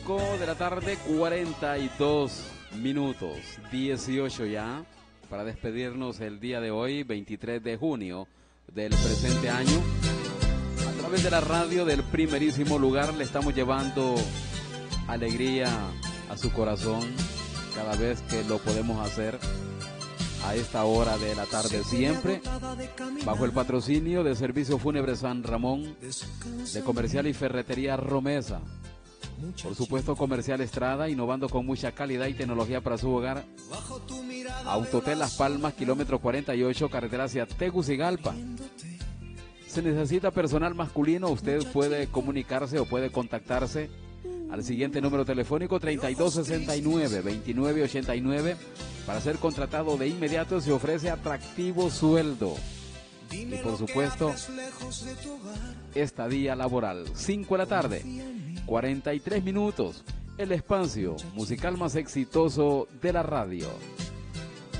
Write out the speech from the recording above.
5 de la tarde, 42 minutos, 18 ya, para despedirnos el día de hoy, 23 de junio del presente año. A través de la radio del primerísimo lugar le estamos llevando alegría a su corazón cada vez que lo podemos hacer a esta hora de la tarde, siempre bajo el patrocinio de Servicio Fúnebre San Ramón, de Comercial y Ferretería Romesa, por supuesto Comercial Estrada, innovando con mucha calidad y tecnología para su hogar. Autotel Las Palmas, kilómetro 48, carretera hacia Tegucigalpa. Se necesita personal masculino, usted puede comunicarse o puede contactarse al siguiente número telefónico 3269-2989. Para ser contratado de inmediato se ofrece atractivo sueldo. Y por supuesto, estadía laboral. 5 de la tarde, 43 minutos. El espacio musical más exitoso de la radio.